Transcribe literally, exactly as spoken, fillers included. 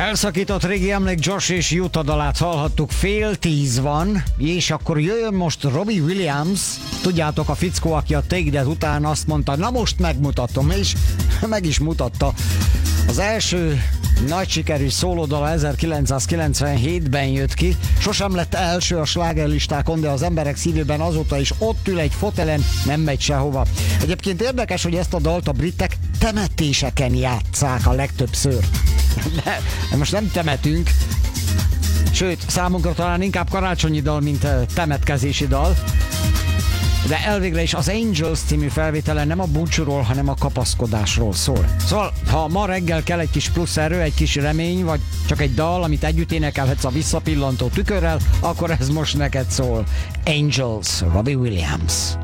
Elszakított régi emlék, Josh és Utah dalát hallhattuk, fél tíz van, és akkor jöjjön most Robbie Williams, tudjátok, a fickó, aki a Take That után azt mondta, na most megmutatom, és meg is mutatta. Az első nagy sikerű szólódala ezerkilencszázkilencvenhétben jött ki, sosem lett első a slágerlistákon, de az emberek szívében azóta is ott ül egy fotelen, nem megy sehova. Egyébként érdekes, hogy ezt a dalt a britek temetéseken játsszák a legtöbbször. De, de most nem temetünk, sőt, számunkra talán inkább karácsonyi dal, mint temetkezési dal. De elvégre is az Angels című felvétele nem a búcsúról, hanem a kapaszkodásról szól. Szóval, ha ma reggel kell egy kis plusz erő, egy kis remény, vagy csak egy dal, amit együtt énekelhetsz a visszapillantó tükörrel, akkor ez most neked szól. Angels, Robbie Williams.